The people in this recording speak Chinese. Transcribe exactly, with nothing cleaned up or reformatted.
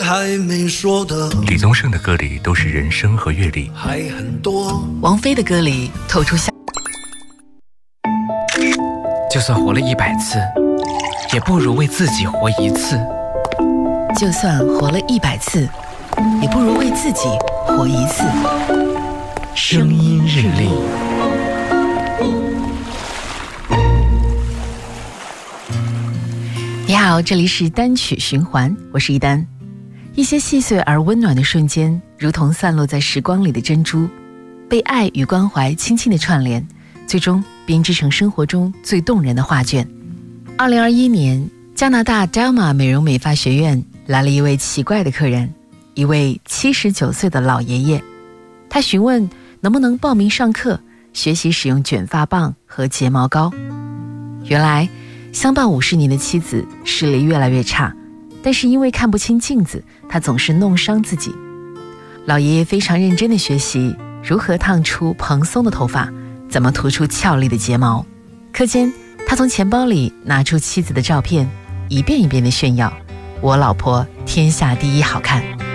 还没说的。 李宗盛的歌里都是人生和阅历， 还很多。 王菲的歌里透出夏。 就算活了一百次，也不如为自己活一次。 就算活了一百次，也不如为自己活一次。 声音日历。 你好，这里是单曲循环，我是一丹。一些细碎而温暖的瞬间，如同散落在时光里的珍珠，被爱与关怀轻轻地串联，最终编织成生活中最动人的画卷。二零二一年，加拿大 Delma 美容美发学院来了一位奇怪的客人，一位七十九岁的老爷爷。他询问能不能报名上课，学习使用卷发棒和睫毛膏。原来相伴五十年的妻子视力越来越差，但是因为看不清镜子，他总是弄伤自己。老爷爷非常认真地学习如何烫出蓬松的头发，怎么涂出俏丽的睫毛。课间，他从钱包里拿出妻子的照片，一遍一遍地炫耀：我老婆天下第一好看。